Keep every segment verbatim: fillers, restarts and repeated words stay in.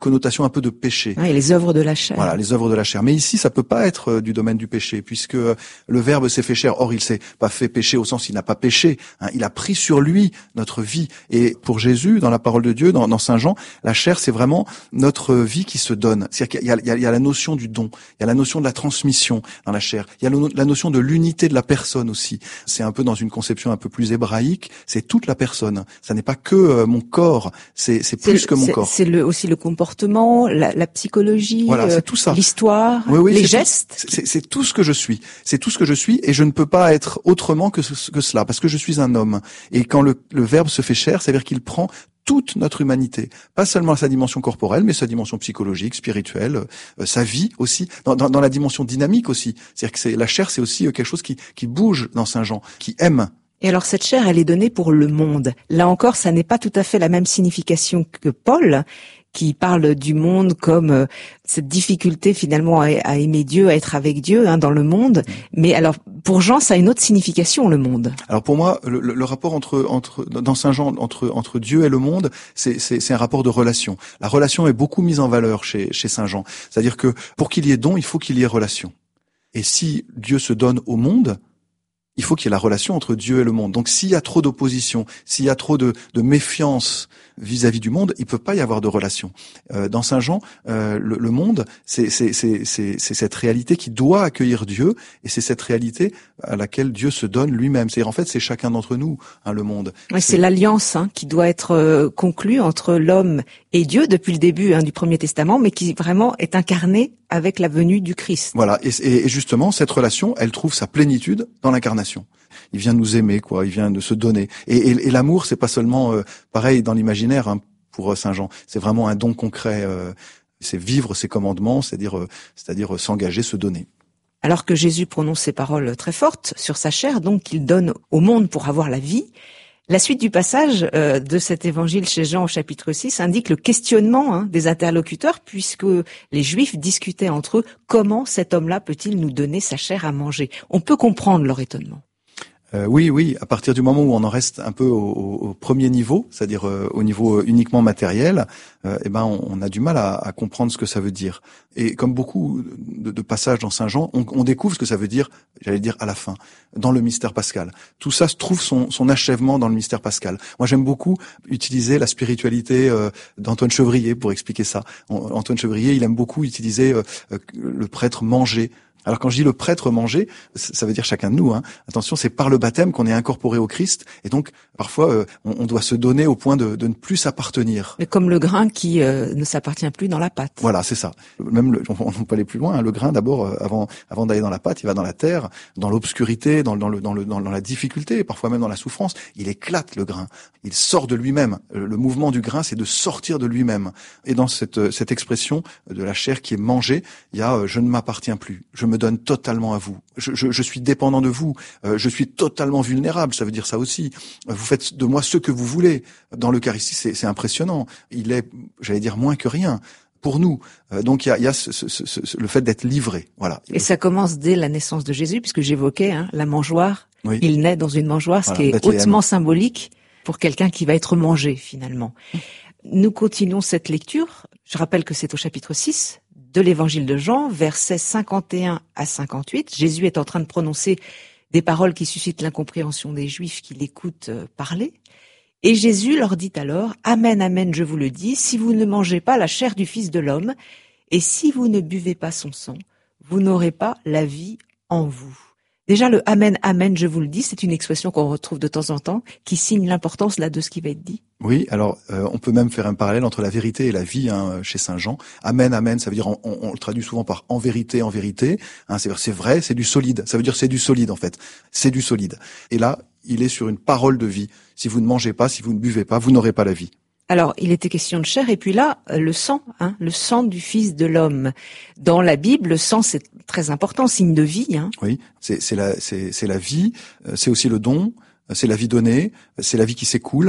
connotation un peu de péché. Ah, et les œuvres de la chair. Voilà, les œuvres de la chair. Mais ici, ça peut pas être euh, du domaine du péché, puisque euh, le Verbe s'est fait chair. Or, il s'est pas fait péché au sens il n'a pas péché. Hein, il a pris sur lui notre vie. Et pour Jésus, dans la parole de Dieu, dans, dans Saint Jean, la chair, c'est vraiment notre vie qui se donne. C'est-à-dire qu'il y a, il y a, il y a la notion du don, il y a la notion de la transmission dans la chair, il y a le, la notion de l'unité de la personne aussi. C'est un peu dans une conception un peu plus hébraïque, c'est toute la personne. Ça n'est pas que euh, mon corps, c'est, c'est plus c'est, que mon c'est, corps. C'est le, aussi le comportement, la, la psychologie, voilà, euh, c'est tout ça. L'histoire, oui, oui, les c'est gestes. Tout, c'est, c'est tout ce que je suis. C'est tout ce que je suis et je ne peux pas être autrement que, ce, que cela parce que je suis un homme. Et quand le, le Verbe se fait chair, c'est-à-dire qu'il prend toute notre humanité, pas seulement sa dimension corporelle, mais sa dimension psychologique, spirituelle, euh, sa vie aussi, dans, dans, dans la dimension dynamique aussi. C'est-à-dire que c'est, la chair, c'est aussi quelque chose qui, qui bouge dans Saint Jean, qui aime. Et alors cette chair, elle est donnée pour le monde. Là encore, ça n'est pas tout à fait la même signification que Paul, qui parle du monde comme euh, cette difficulté finalement à, à aimer Dieu, à être avec Dieu hein, dans le monde. Mais alors pour Jean, ça a une autre signification, le monde. Alors pour moi, le, le rapport entre entre dans Saint Jean entre entre Dieu et le monde, c'est c'est c'est un rapport de relation. La relation est beaucoup mise en valeur chez chez Saint Jean. C'est-à-dire que pour qu'il y ait don, il faut qu'il y ait relation. Et si Dieu se donne au monde, il faut qu'il y ait la relation entre Dieu et le monde. Donc s'il y a trop d'opposition, s'il y a trop de, de méfiance vis-à-vis du monde, il peut pas y avoir de relation. Euh, dans Saint Jean, euh, le, le monde, c'est, c'est, c'est, c'est, c'est cette réalité qui doit accueillir Dieu, et c'est cette réalité à laquelle Dieu se donne lui-même. C'est-à-dire en fait, c'est chacun d'entre nous, hein, le monde. Oui, c'est, c'est l'alliance hein, qui doit être euh, conclue entre l'homme et Dieu depuis le début hein, du Premier Testament, mais qui vraiment est incarnée avec la venue du Christ. Voilà, et, et justement, cette relation, elle trouve sa plénitude dans l'incarnation. Il vient nous aimer, quoi. Il vient de se donner. Et, et, et l'amour, c'est pas seulement euh, pareil dans l'imaginaire hein, pour euh, Saint Jean. C'est vraiment un don concret. Euh, c'est vivre ses commandements, c'est-à-dire, euh, c'est-à-dire euh, s'engager, se donner. Alors que Jésus prononce ces paroles très fortes sur sa chair, donc qu'il donne au monde pour avoir la vie. La suite du passage euh, de cet évangile chez Jean au chapitre six indique le questionnement hein, des interlocuteurs, puisque les Juifs discutaient entre eux comment cet homme-là peut-il nous donner sa chair à manger. On peut comprendre leur étonnement. Euh, oui, oui, à partir du moment où on en reste un peu au, au, au premier niveau, c'est-à-dire euh, au niveau uniquement matériel, euh, eh ben on, on a du mal à, à comprendre ce que ça veut dire. Et comme beaucoup de, de passages dans Saint Jean, on, on découvre ce que ça veut dire, j'allais dire à la fin, dans le mystère pascal. Tout ça se trouve son, son achèvement dans le mystère pascal. Moi, j'aime beaucoup utiliser la spiritualité euh, d'Antoine Chevrier pour expliquer ça. Antoine Chevrier, il aime beaucoup utiliser euh, le prêtre manger. Alors quand je dis le prêtre manger, ça veut dire chacun de nous. Hein. Attention, c'est par le baptême qu'on est incorporé au Christ, et donc parfois euh, on, on doit se donner au point de, de ne plus s'appartenir. Mais comme le grain qui euh, ne s'appartient plus dans la pâte. Voilà, c'est ça. Même le, on, on peut aller plus loin. Hein. Le grain, d'abord, euh, avant avant d'aller dans la pâte, il va dans la terre, dans l'obscurité, dans, dans le dans le dans, dans la difficulté, parfois même dans la souffrance. Il éclate le grain. Il sort de lui-même. Le, le mouvement du grain, c'est de sortir de lui-même. Et dans cette cette expression de la chair qui est mangée, il y a euh, je ne m'appartiens plus. Je me donne totalement à vous. Je, je, je suis dépendant de vous. Euh, je suis totalement vulnérable. Ça veut dire ça aussi. Vous faites de moi ce que vous voulez. Dans l'Eucharistie, c'est, c'est impressionnant. Il est, j'allais dire, moins que rien pour nous. Euh, donc il y a, il y a ce, ce, ce, ce, le fait d'être livré. Voilà. Et ça commence dès la naissance de Jésus, puisque j'évoquais hein, la mangeoire. Oui. Il naît dans une mangeoire, ce voilà, qui est Bethléem. Hautement symbolique pour quelqu'un qui va être mangé finalement. Nous continuons cette lecture. Je rappelle que c'est au chapitre six de l'évangile de Jean, versets cinquante et un à cinquante-huit. Jésus est en train de prononcer des paroles qui suscitent l'incompréhension des Juifs qui l'écoutent parler. Et Jésus leur dit alors, « Amen, amen, je vous le dis, si vous ne mangez pas la chair du Fils de l'homme, et si vous ne buvez pas son sang, vous n'aurez pas la vie en vous. » Déjà, le « Amen, amen, je vous le dis », c'est une expression qu'on retrouve de temps en temps, qui signe l'importance là de ce qui va être dit. Oui, alors euh, on peut même faire un parallèle entre la vérité et la vie hein, chez Saint Jean. Amen, amen, ça veut dire, on, on, on le traduit souvent par en vérité, en vérité. Hein, c'est, c'est vrai, c'est du solide. Ça veut dire c'est du solide en fait. C'est du solide. Et là, il est sur une parole de vie. Si vous ne mangez pas, si vous ne buvez pas, vous n'aurez pas la vie. Alors, il était question de chair, et puis là, le sang, hein, le sang du Fils de l'homme. Dans la Bible, le sang, c'est très important, signe de vie. Hein. Oui, c'est, c'est, la, c'est, c'est la vie, c'est aussi le don, c'est la vie donnée, c'est la vie qui s'écoule.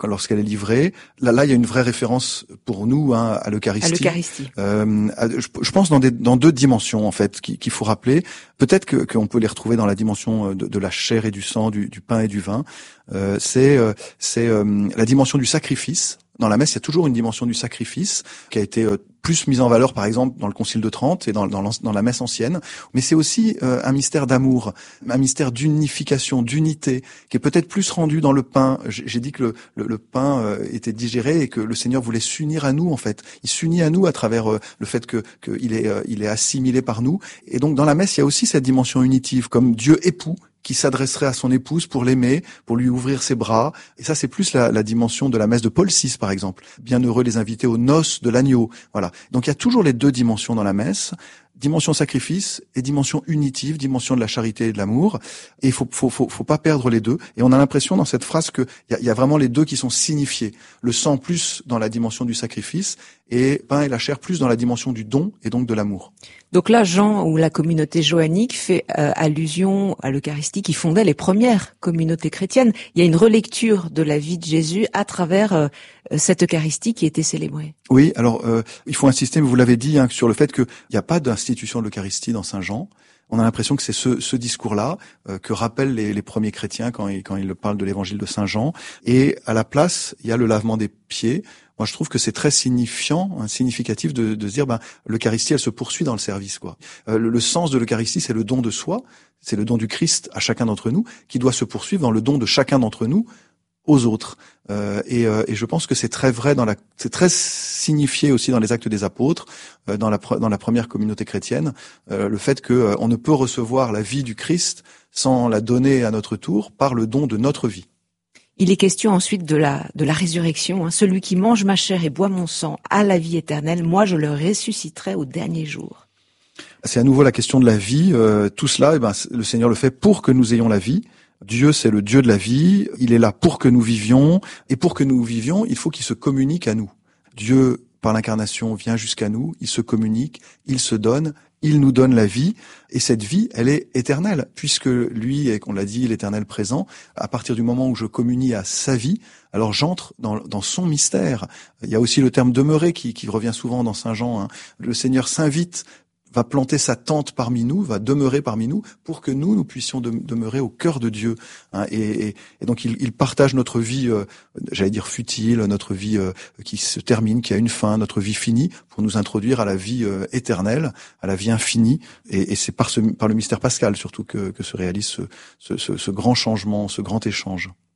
lorsqu'elle est livrée. Là, là, il y a une vraie référence pour nous hein, à l'Eucharistie. À l'Eucharistie. Euh, je, je pense dans, des, dans deux dimensions en fait qu'il, qu'il faut rappeler. Peut-être que, qu'on peut les retrouver dans la dimension de, de la chair et du sang, du, du pain et du vin. Euh, c'est euh, c'est euh, la dimension du sacrifice. Dans la messe, il y a toujours une dimension du sacrifice qui a été euh, plus mise en valeur, par exemple, dans le Concile de Trente et dans, dans, dans la messe ancienne. Mais c'est aussi euh, un mystère d'amour, un mystère d'unification, d'unité, qui est peut-être plus rendu dans le pain. J'ai, j'ai dit que le, le, le pain euh, était digéré et que le Seigneur voulait s'unir à nous, en fait. Il s'unit à nous à travers euh, le fait que qu'il est, euh, il est assimilé par nous. Et donc, dans la messe, il y a aussi cette dimension unitive, comme Dieu époux, qui s'adresserait à son épouse pour l'aimer, pour lui ouvrir ses bras. Et ça, c'est plus la, la dimension de la messe de Paul six, par exemple. Bienheureux les invités aux noces de l'agneau. Voilà. Donc, il y a toujours les deux dimensions dans la messe. Dimension sacrifice et dimension unitive, dimension de la charité et de l'amour. Et il faut, faut, faut, faut pas perdre les deux. Et on a l'impression dans cette phrase que il y a, y a vraiment les deux qui sont signifiés. Le sang plus dans la dimension du sacrifice et pain et la chair plus dans la dimension du don et donc de l'amour. Donc là, Jean ou la communauté joannique fait euh, allusion à l'Eucharistie qui fondait les premières communautés chrétiennes. Il y a une relecture de la vie de Jésus à travers euh, cette Eucharistie qui était célébrée. Oui, alors euh, il faut insister, mais vous l'avez dit, hein, sur le fait qu'il n'y a pas d'institution de l'Eucharistie dans Saint Jean. On a l'impression que c'est ce, ce discours-là euh, que rappellent les, les premiers chrétiens quand ils, quand ils parlent de l'évangile de Saint Jean. Et à la place, il y a le lavement des pieds. Moi, je trouve que c'est très signifiant, hein, significatif de, de se dire, ben, l'Eucharistie, elle se poursuit dans le service, quoi. Euh, le, le sens de l'Eucharistie, c'est le don de soi, c'est le don du Christ à chacun d'entre nous, qui doit se poursuivre dans le don de chacun d'entre nous aux autres. Euh, et, euh, et je pense que c'est très vrai dans la, c'est très signifié aussi dans les Actes des Apôtres, euh, dans la dans la première communauté chrétienne, euh, le fait que euh, on ne peut recevoir la vie du Christ sans la donner à notre tour par le don de notre vie. Il est question ensuite de la de la résurrection. Hein. Celui qui mange ma chair et boit mon sang a la vie éternelle. Moi, je le ressusciterai au dernier jour. C'est à nouveau la question de la vie. Euh, tout cela, eh ben, le Seigneur le fait pour que nous ayons la vie. Dieu, c'est le Dieu de la vie. Il est là pour que nous vivions. Et pour que nous vivions, il faut qu'il se communique à nous. Dieu, par l'incarnation, vient jusqu'à nous. Il se communique. Il se donne. Il nous donne la vie. Et cette vie, elle est éternelle. Puisque lui, et qu'on l'a dit, l'éternel présent, à partir du moment où je communie à sa vie, alors j'entre dans, dans son mystère. Il y a aussi le terme demeurer qui, qui revient souvent dans Saint Jean. Hein. Le Seigneur s'invite, va planter sa tente parmi nous, va demeurer parmi nous, pour que nous, nous puissions de, demeurer au cœur de Dieu. Hein, et, et, et donc, il, il partage notre vie, euh, j'allais dire futile, notre vie euh, qui se termine, qui a une fin, notre vie finie, pour nous introduire à la vie euh, éternelle, à la vie infinie. Et, et c'est par, ce, par le mystère pascal, surtout, que, que se réalise ce, ce, ce, ce grand changement, ce grand échange.